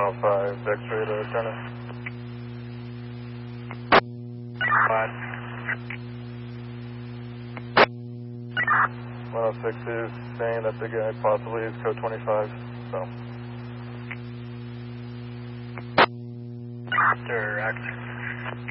105, X-ray to Turner. 106 is saying that the guy possibly is code 25, so. Direct.